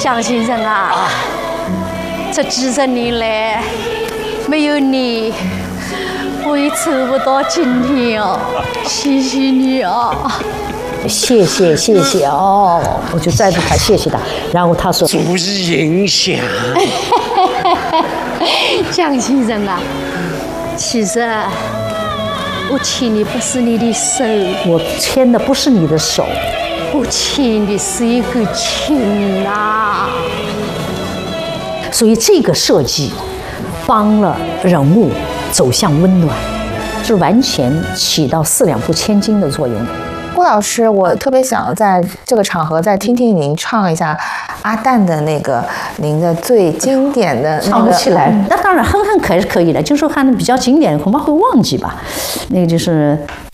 蒋先生啊，这几十年来，没有你，我也走不到今天哦。谢谢你啊！ 谢谢哦，我就再次他谢谢他，然后他说足以影响。 蒋先生啊，其实我牵的不是你的手， 我牵的不是你的手， 我牵的是一个情啊。 所以这个设计帮了人物走向温暖，是完全起到四两拨千斤的作用的。 郭老师，我特别想在这个场合再听听您唱一下阿旦的那个您的最经典的那个。 唱不起来，那当然哼哼可是可以的，就是说喊的比较经典，恐怕会忘记吧。那个就是